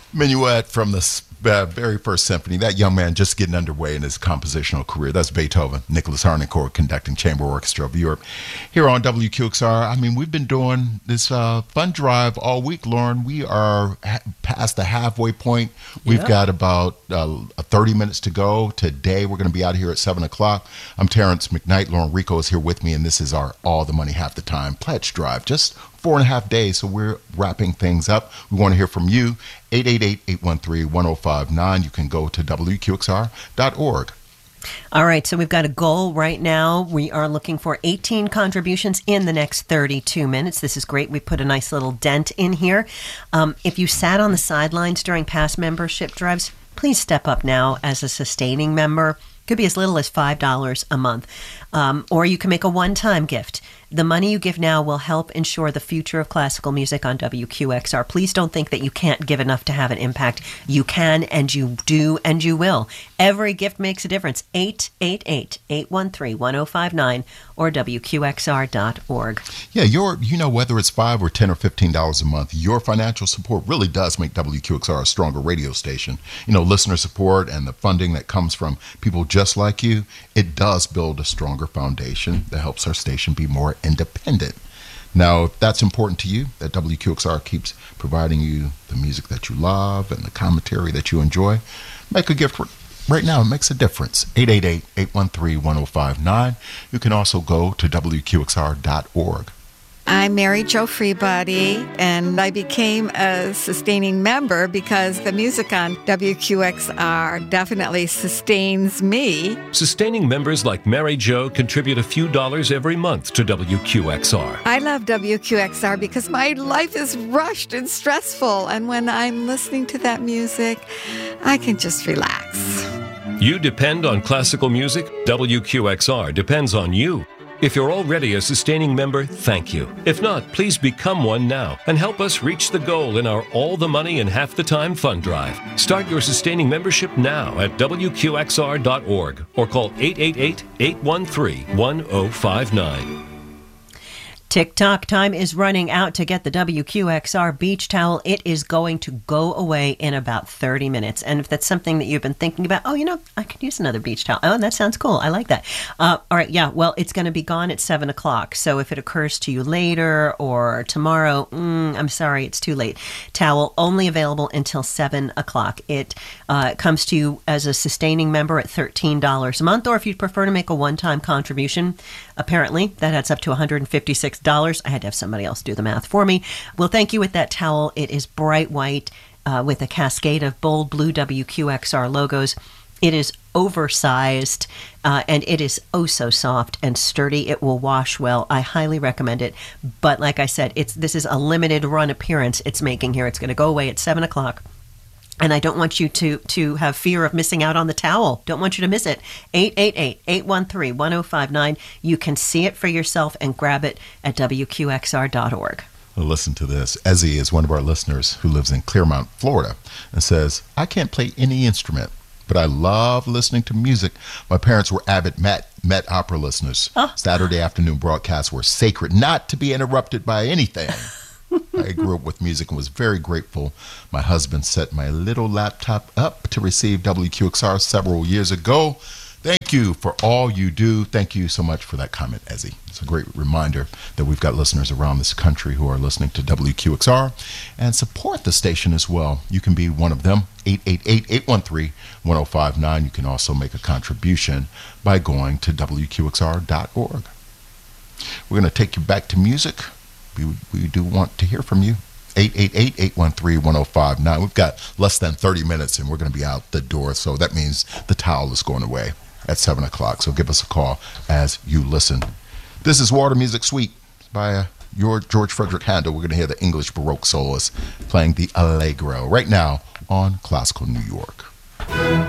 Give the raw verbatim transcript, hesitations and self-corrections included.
Minuet from the uh, very first symphony. That young man just getting underway in his compositional career. That's Beethoven, Nicholas Harnoncourt conducting Chamber Orchestra of Europe. Here on W Q X R, I mean, we've been doing this uh, fund drive all week, Lauren. We are ha- past the halfway point. We've Yeah. got about uh, thirty minutes to go. Today, we're going to be out here at seven o'clock. I'm Terrence McKnight. Lauren Rico is here with me, and this is our All the Money Half the Time pledge drive. Just four and a half days, so we're wrapping things up. We want to hear from you. eight eight eight, eight one three, one oh five nine. You can go to W Q X R dot org. All right, so we've got a goal right now. We are looking for eighteen contributions in the next thirty-two minutes. This is great. We put a nice little dent in here. Um, if you sat on the sidelines during past membership drives, please step up now as a sustaining member. Could be as little as five dollars a month. Um, or you can make a one-time gift. The money you give now will help ensure the future of classical music on W Q X R. Please don't think that you can't give enough to have an impact. You can, and you do, and you will. Every gift makes a difference. eight eight eight, eight one three, one oh five nine or W Q X R dot org. Yeah, your you know, whether it's five or ten or fifteen dollars a month, your financial support really does make W Q X R a stronger radio station. You know, listener support and the funding that comes from people just like you, it does build a stronger foundation that helps our station be more independent. Now, if that's important to you, that W Q X R keeps providing you the music that you love and the commentary that you enjoy, make a gift right now. It makes a difference. eight eight eight, eight one three, one oh five nine. You can also go to W Q X R dot org. I'm Mary Jo Freebody, and I became a sustaining member because the music on W Q X R definitely sustains me. Sustaining members like Mary Jo contribute a few dollars every month to W Q X R. I love W Q X R because my life is rushed and stressful, and when I'm listening to that music, I can just relax. You depend on classical music? W Q X R depends on you. If you're already a sustaining member, thank you. If not, please become one now and help us reach the goal in our All the Money in Half the Time fund drive. Start your sustaining membership now at W Q X R dot org or call eight eight eight, eight one three, one oh five nine. TikTok time is running out to get the W Q X R beach towel. It is going to go away in about thirty minutes. And if that's something that you've been thinking about, oh, you know, I could use another beach towel. Oh, that sounds cool. I like that. Uh, all right. Yeah. Well, it's going to be gone at seven o'clock. So if it occurs to you later or tomorrow, mm, I'm sorry, it's too late. Towel only available until seven o'clock. It uh, comes to you as a sustaining member at thirteen dollars a month, or if you'd prefer to make a one-time contribution, apparently that adds up to one hundred fifty-six dollars. I had to have somebody else do the math for me. Well, thank you with that towel. It is bright white uh, with a cascade of bold blue W Q X R logos. It is oversized uh, and it is oh so soft and sturdy. It will wash well. I highly recommend it. But like I said, it's this is a limited run appearance it's making here. It's going to go away at seven o'clock. And I don't want you to, to have fear of missing out on the towel. Don't want you to miss it. eight eight eight, eight one three, one oh five nine. You can see it for yourself and grab it at W Q X R dot org. Well, listen to this. Ezzy is one of our listeners who lives in Clearmount, Florida, and says, I can't play any instrument, but I love listening to music. My parents were avid Met, Met Opera listeners. Oh. Saturday afternoon broadcasts were sacred, not to be interrupted by anything. I grew up with music and was very grateful. My husband set my little laptop up to receive W Q X R several years ago. Thank you for all you do. Thank you so much for that comment, Ezzy. It's a great reminder that we've got listeners around this country who are listening to W Q X R and support the station as well. You can be one of them. eight eight eight, eight one three, one oh five nine. You can also make a contribution by going to W Q X R dot org. We're going to take you back to music. We, we do want to hear from you. eight eight eight, eight one three, one oh five nine. We've got less than thirty minutes and we're going to be out the door. So that means the towel is going away at seven o'clock. So give us a call as you listen. This is Water Music Suite by uh, your George Frederick Handel. We're going to hear the English Baroque soloist playing the Allegro right now on Classical New York.